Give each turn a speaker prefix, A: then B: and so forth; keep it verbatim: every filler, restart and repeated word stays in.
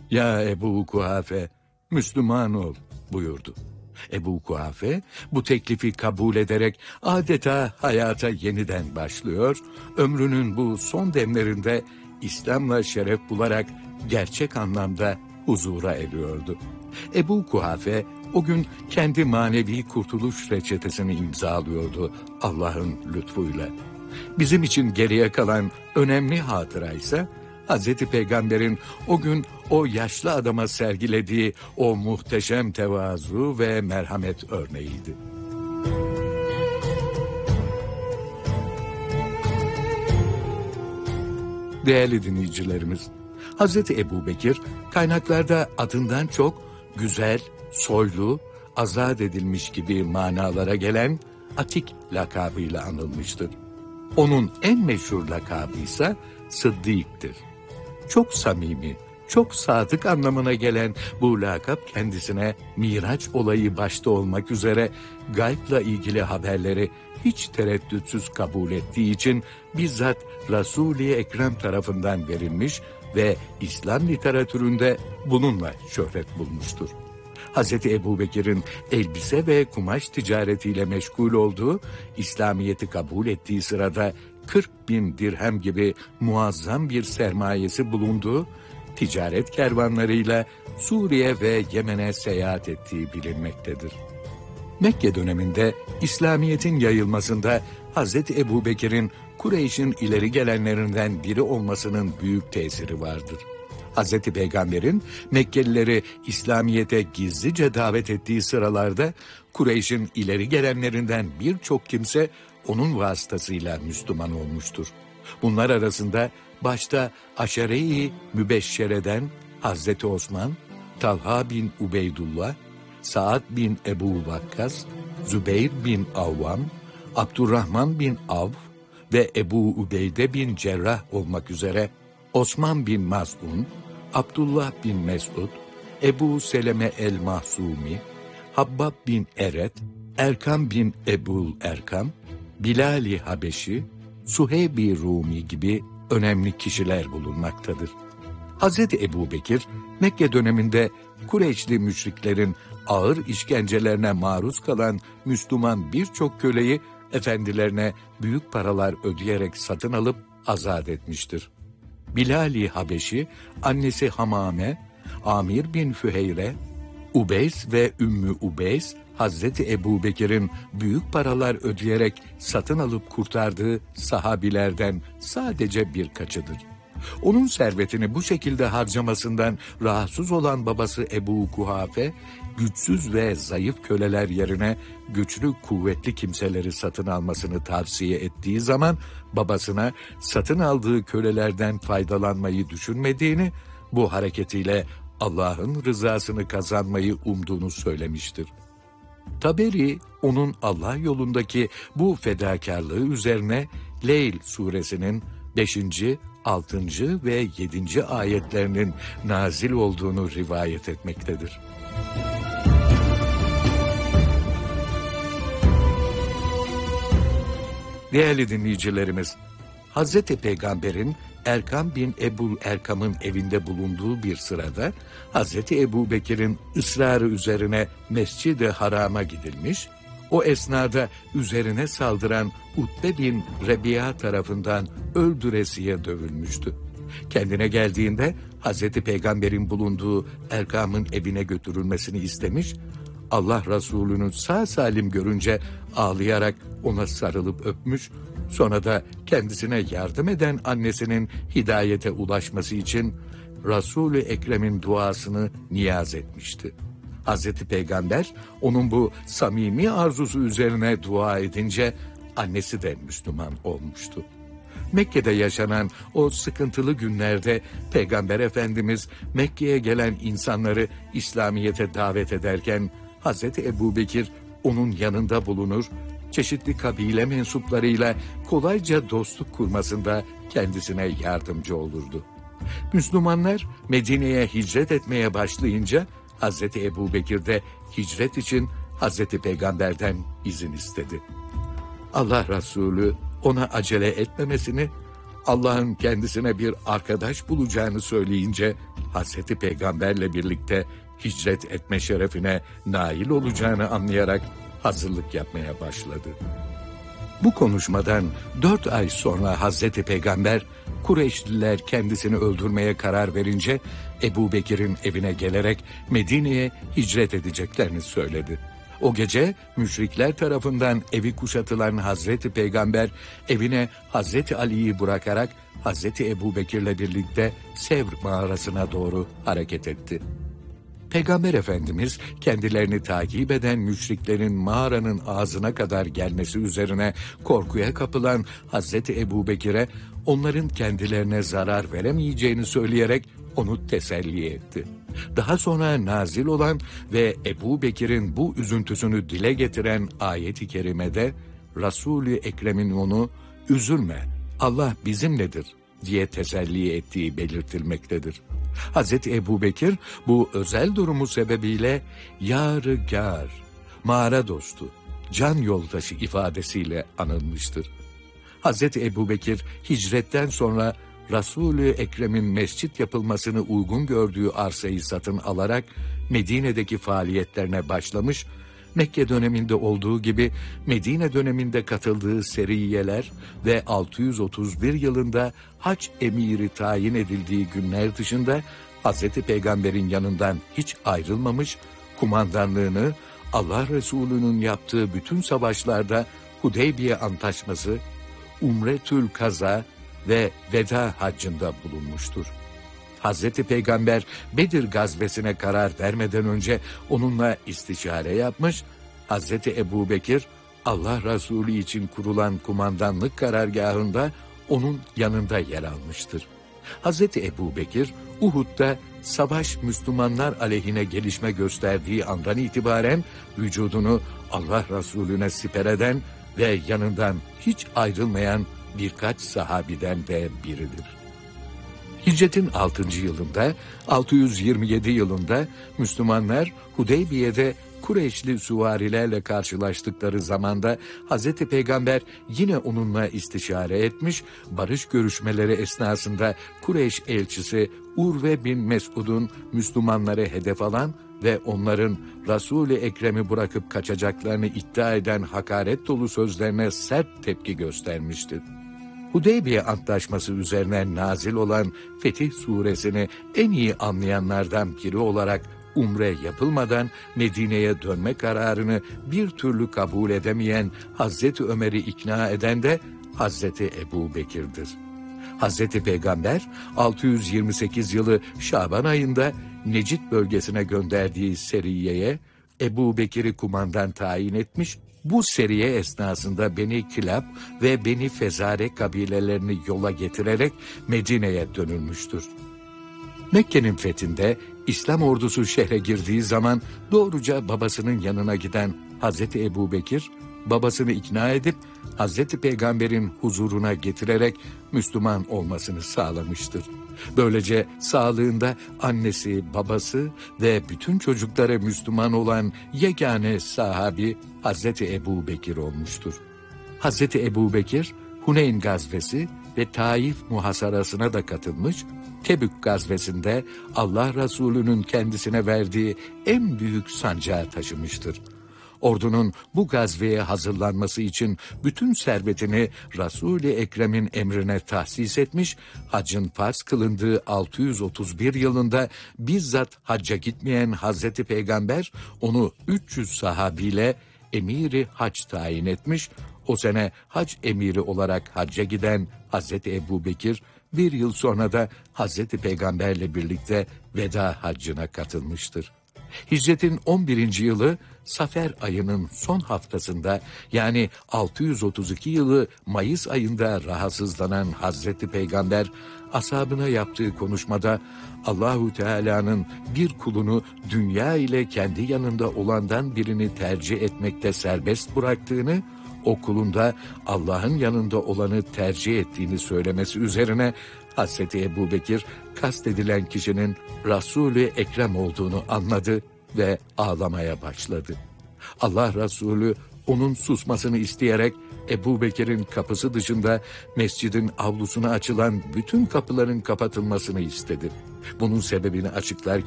A: Ya Ebu Kuhafe, Müslüman ol buyurdu. Ebu Kuhafe bu teklifi kabul ederek adeta hayata yeniden başlıyor, ömrünün bu son demlerinde İslam'la şeref bularak gerçek anlamda huzura eriyordu. Ebu Kuhafe o gün kendi manevi kurtuluş reçetesini imzalıyordu Allah'ın lütfuyla. Bizim için geriye kalan önemli hatıra ise Hazreti Peygamber'in o gün o yaşlı adama sergilediği o muhteşem tevazu ve merhamet örneğiydi. Değerli dinleyicilerimiz, Hazreti Ebubekir kaynaklarda adından çok güzel, soylu, azat edilmiş gibi manalara gelen Atik lakabıyla anılmıştır. Onun en meşhur lakabı ise Sıddık'tır. Çok samimi, çok sadık anlamına gelen bu lakap kendisine Miraç olayı başta olmak üzere gaybla ilgili haberleri hiç tereddütsüz kabul ettiği için bizzat Resul-i Ekrem tarafından verilmiş ve İslam literatüründe bununla şöhret bulmuştur. Hazreti Ebubekir'in elbise ve kumaş ticaretiyle meşgul olduğu, İslamiyet'i kabul ettiği sırada kırk bin dirhem gibi muazzam bir sermayesi bulunduğu, ticaret kervanlarıyla Suriye ve Yemen'e seyahat ettiği bilinmektedir. Mekke döneminde İslamiyet'in yayılmasında Hazreti Ebubekir'in Kureyş'in ileri gelenlerinden biri olmasının büyük tesiri vardır. Hazreti Peygamber'in Mekkelileri İslamiyet'e gizlice davet ettiği sıralarda Kureyş'in ileri gelenlerinden birçok kimse onun vasıtasıyla Müslüman olmuştur. Bunlar arasında başta Aşere-i Mübeşşere'den Hazreti Osman, Talha bin Ubeydullah, Saad bin Ebu Vakkas, Zübeyir bin Avvam, Abdurrahman bin Avf ve Ebu Ubeyde bin Cerrah olmak üzere Osman bin Maz'un, Abdullah bin Mesud, Ebu Seleme el-Mahsumi, Habbab bin Eret, Erkam bin Ebul Erkam, Bilal-i Habeşi, Suheyb-i Rumi gibi önemli kişiler bulunmaktadır. Hazreti Ebubekir, Mekke döneminde Kureyşli müşriklerin ağır işkencelerine maruz kalan Müslüman birçok köleyi efendilerine büyük paralar ödeyerek satın alıp azat etmiştir. Bilal-i Habeşi, annesi Hamame, Amir bin Füheyre, Ubeys ve Ümmü Ubeys, Hazreti Ebubekir'in büyük paralar ödeyerek satın alıp kurtardığı sahabilerden sadece birkaçıdır. Onun servetini bu şekilde harcamasından rahatsız olan babası Ebu Kuhafe, güçsüz ve zayıf köleler yerine güçlü, kuvvetli kimseleri satın almasını tavsiye ettiği zaman babasına satın aldığı kölelerden faydalanmayı düşünmediğini, bu hareketiyle Allah'ın rızasını kazanmayı umduğunu söylemiştir. Taberi, onun Allah yolundaki bu fedakarlığı üzerine Leyl suresinin beşinci, altıncı ve yedinci ayetlerinin nazil olduğunu rivayet etmektedir. Değerli dinleyicilerimiz, Hazreti Peygamber'in Erkam bin Ebul Erkam'ın evinde bulunduğu bir sırada Hazreti Ebubekir'in ısrarı üzerine Mescid-i Haram'a gidilmiş, o esnada üzerine saldıran Utbe bin Rebi'a tarafından öldüresiye dövülmüştü. Kendine geldiğinde Hazreti Peygamber'in bulunduğu Erkam'ın evine götürülmesini istemiş, Allah Resulü'nü sağ salim görünce ağlayarak ona sarılıp öpmüş, sonra da kendisine yardım eden annesinin hidayete ulaşması için Resul-i Ekrem'in duasını niyaz etmişti. Hazreti Peygamber onun bu samimi arzusu üzerine dua edince annesi de Müslüman olmuştu. Mekke'de yaşanan o sıkıntılı günlerde Peygamber Efendimiz Mekke'ye gelen insanları İslamiyet'e davet ederken Hazreti Ebubekir onun yanında bulunur, çeşitli kabile mensuplarıyla kolayca dostluk kurmasında kendisine yardımcı olurdu. Müslümanlar Medine'ye hicret etmeye başlayınca Hazreti Ebubekir de hicret için Hazreti Peygamber'den izin istedi. Allah Resulü ona acele etmemesini, Allah'ın kendisine bir arkadaş bulacağını söyleyince Hazreti Peygamberle birlikte hicret etme şerefine nail olacağını anlayarak hazırlık yapmaya başladı. Bu konuşmadan dört ay sonra Hazreti Peygamber, Kureyşliler kendisini öldürmeye karar verince Ebu Bekir'in evine gelerek Medine'ye hicret edeceklerini söyledi. O gece müşrikler tarafından evi kuşatılan Hazreti Peygamber evine Hazreti Ali'yi bırakarak Hazreti Ebu Bekir'le birlikte Sevr mağarasına doğru hareket etti. Peygamber Efendimiz kendilerini takip eden müşriklerin mağaranın ağzına kadar gelmesi üzerine korkuya kapılan Hazreti Ebu Bekir'e onların kendilerine zarar veremeyeceğini söyleyerek onu teselli etti. Daha sonra nazil olan ve Ebu Bekir'in bu üzüntüsünü dile getiren ayet-i kerimede Resul-i Ekrem'in onu "Üzülme, Allah bizimledir" diye teselli ettiği belirtilmektedir. Hazreti Ebu Bekir bu özel durumu sebebiyle yâr-ı-gâr, mağara dostu, can yoldaşı ifadesiyle anılmıştır. Hazreti Ebu Bekir hicretten sonra Resul-i Ekrem'in mescit yapılmasını uygun gördüğü arsayı satın alarak Medine'deki faaliyetlerine başlamış, Mekke döneminde olduğu gibi Medine döneminde katıldığı seriyeler ve altı yüz otuz bir yılında hac emiri tayin edildiği günler dışında Hazreti Peygamber'in yanından hiç ayrılmamış, kumandanlığını Allah Resulü'nün yaptığı bütün savaşlarda Hudeybiye Antlaşması, Umretül Kaza ve Veda Haccı'nda bulunmuştur. Hazreti Peygamber Bedir gazvesine karar vermeden önce onunla istişare yapmış, Hazreti Ebu Bekir Allah Resulü için kurulan kumandanlık karargahında onun yanında yer almıştır. Hazreti Ebu Bekir Uhud'da savaş Müslümanlar aleyhine gelişme gösterdiği andan itibaren vücudunu Allah Resulüne siper eden ve yanından hiç ayrılmayan birkaç sahabiden de biridir. Hicretin altıncı yılında, altı yüz yirmi yedi yılında Müslümanlar Hudeybiye'de Kureyşli süvarilerle karşılaştıkları zamanda Hazreti Peygamber yine onunla istişare etmiş, barış görüşmeleri esnasında Kureyş elçisi Urve bin Mesud'un Müslümanları hedef alan ve onların Resul-i Ekrem'i bırakıp kaçacaklarını iddia eden hakaret dolu sözlerine sert tepki göstermiştir. Hudeybiye Antlaşması üzerine nazil olan Fetih Suresini en iyi anlayanlardan biri olarak umre yapılmadan Medine'ye dönme kararını bir türlü kabul edemeyen Hazreti Ömer'i ikna eden de Hazreti Ebu Bekir'dir. Hazreti Peygamber altı yüz yirmi sekiz yılı Şaban ayında Necid bölgesine gönderdiği seriyeye Ebu Bekir'i kumandan tayin etmiş, bu seriye esnasında Beni Kilab ve Beni Fezare kabilelerini yola getirerek Medine'ye dönülmüştür. Mekke'nin fethinde İslam ordusu şehre girdiği zaman doğruca babasının yanına giden Hazreti Ebu Bekir, babasını ikna edip Hazreti Peygamber'in huzuruna getirerek Müslüman olmasını sağlamıştır. Böylece sağlığında annesi, babası ve bütün çocukları Müslüman olan yegane sahabi Hazreti Ebu Bekir olmuştur. Hazreti Ebu Bekir, Huneyn gazvesi ve Taif muhasarasına da katılmış, Tebük gazvesinde Allah Resulü'nün kendisine verdiği en büyük sancağı taşımıştır. Ordunun bu gazveye hazırlanması için bütün servetini Resul-i Ekrem'in emrine tahsis etmiş, haccın farz kılındığı altı yüz otuz bir yılında bizzat hacca gitmeyen Hazreti Peygamber onu üç yüz sahabiyle emiri hac tayin etmiş, o sene hac emiri olarak hacca giden Hazreti Ebu Bekir, bir yıl sonra da Hazreti Peygamberle birlikte veda haccına katılmıştır. Hicretin on birinci yılı Safer ayının son haftasında, yani altı yüz otuz iki yılı Mayıs ayında rahatsızlanan Hazreti Peygamber ashabına yaptığı konuşmada Allahu Teala'nın bir kulunu dünya ile kendi yanında olandan birini tercih etmekte serbest bıraktığını, o kulunda Allah'ın yanında olanı tercih ettiğini söylemesi üzerine Hazreti Ebu Bekir kastedilen kişinin Resul-i Ekrem olduğunu anladı ve ağlamaya başladı. Allah Resulü onun susmasını isteyerek Ebu Bekir'in kapısı dışında mescidin avlusuna açılan bütün kapıların kapatılmasını istedi. Bunun sebebini açıklarken